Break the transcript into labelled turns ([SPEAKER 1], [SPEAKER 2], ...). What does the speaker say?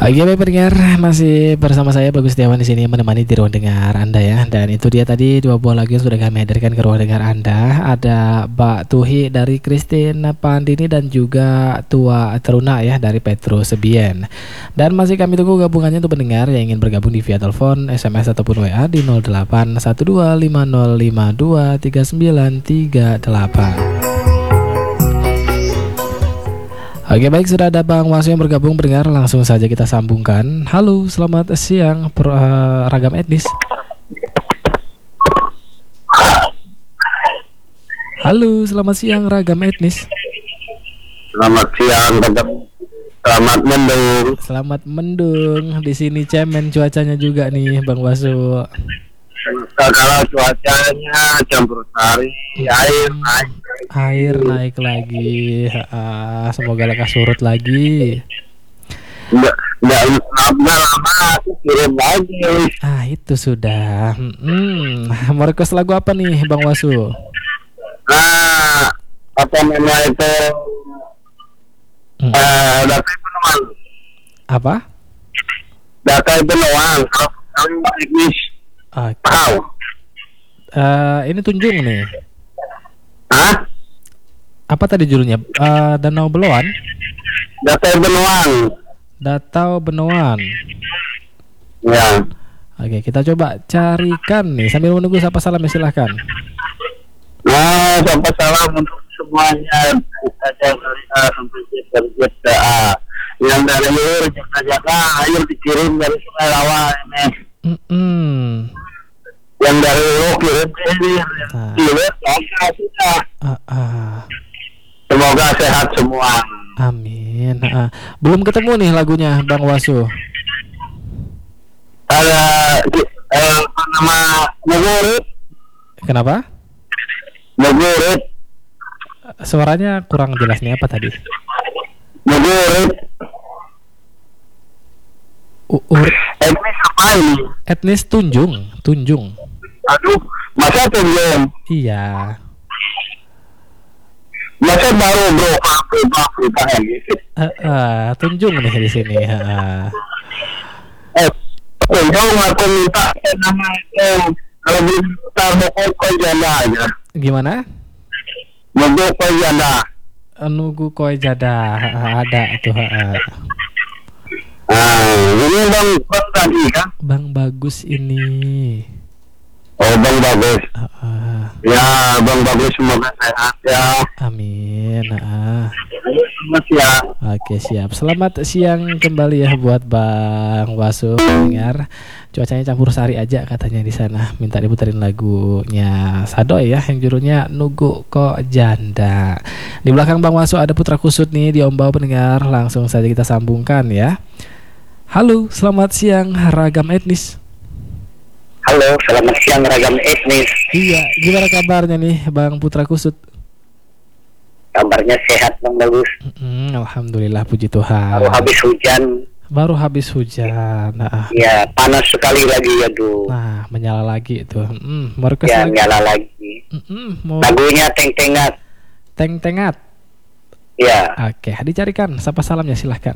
[SPEAKER 1] Oke, baik pendengar, masih bersama saya Bagus Setiawan di sini menemani di ruang dengar Anda ya. Dan itu dia tadi dua buah lagu yang sudah kami hadirkan ke ruang dengar Anda. Ada Mbak Tuhi dari Christine Pandini dan juga Tua Teruna ya dari Petrus Sebien. Dan masih kami tunggu gabungannya untuk pendengar yang ingin bergabung di via telepon, SMS ataupun WA di 081250523938. Oke, baik, sudah ada Bang Wasu yang bergabung pendengar, langsung saja kita sambungkan. Halo, selamat siang ragam etnis. Halo, selamat siang ragam etnis.
[SPEAKER 2] Selamat siang, selamat mendung.
[SPEAKER 1] Selamat mendung. Di sini cemen cuacanya juga nih, Bang Wasu.
[SPEAKER 2] Kalau cuacanya campur sari,
[SPEAKER 1] air naik lagi. Semoga lekas surut lagi.
[SPEAKER 2] Nggak lama aku kirim lagi.
[SPEAKER 1] Itu sudah. Mau request lagu apa nih, Bang Wasu?
[SPEAKER 2] Apa namanya itu? Data penuang.
[SPEAKER 1] Apa?
[SPEAKER 2] Data penuang. Kalau teknis. Tahu.
[SPEAKER 1] Ini Tunjung nih.
[SPEAKER 2] Apa
[SPEAKER 1] tadi judulnya? Danau Beloan. Datau Benoan.
[SPEAKER 2] Ya.
[SPEAKER 1] Oke, kita coba carikan nih sambil menunggu sapa salam, silahkan.
[SPEAKER 2] Sapa salam untuk semuanya. Kita dari A sampai Z. Yang dari luar jaga air dikirim dari Sungai Lawa ini. Yang dari luar kirim sudah. Semoga sehat semua.
[SPEAKER 1] Amin. Belum ketemu nih lagunya, Bang Wasu.
[SPEAKER 2] Ada nama Mugurit.
[SPEAKER 1] Kenapa?
[SPEAKER 2] Mugurit.
[SPEAKER 1] Suaranya kurang jelas nih, apa tadi?
[SPEAKER 2] Mugurit. Etnis apa ini?
[SPEAKER 1] Etnis Tunjung.
[SPEAKER 2] Aduh, masa Tunjung?
[SPEAKER 1] Iya.
[SPEAKER 2] Masa baru bro, Pak
[SPEAKER 1] Tunjung nih di sini.
[SPEAKER 2] Tunjung aku minta nama itu. Kalau belum minta Moko Janda aja.
[SPEAKER 1] Gimana?
[SPEAKER 2] Moko Janda.
[SPEAKER 1] Nugu Koi Jada. Ada tuh.
[SPEAKER 2] Ini bang tadi kan?
[SPEAKER 1] Bang Bagus ini.
[SPEAKER 2] Oh, Bang Bagus. Ya, Bang Bagus semoga sehat ya.
[SPEAKER 1] Amin.
[SPEAKER 2] Selamat siang.
[SPEAKER 1] Oke, siap. Selamat siang kembali ya buat Bang Wasu pendengar. Cuacanya campur sari aja katanya di sana. Minta diputerin lagunya Sadoy ya yang judulnya Nugu Kok Janda. Di belakang Bang Wasu ada Putra Kusut nih di Ombau pendengar. Langsung saja kita sambungkan ya. Halo, selamat siang ragam etnis.
[SPEAKER 2] Halo, selamat siang ragam etnis.
[SPEAKER 1] Iya, gimana kabarnya nih Bang Putra Kusut?
[SPEAKER 2] Kabarnya sehat Bang Bagus.
[SPEAKER 1] Alhamdulillah, puji Tuhan.
[SPEAKER 2] Baru habis hujan. Ya, panas sekali lagi ya tuh.
[SPEAKER 1] Nah, menyala lagi itu. Mau request
[SPEAKER 2] ya, menyala lagi. Lagunya Teng-Tengat.
[SPEAKER 1] Teng-Tengat.
[SPEAKER 2] Ya.
[SPEAKER 1] Oke, dicarikan. Sapa salamnya silahkan.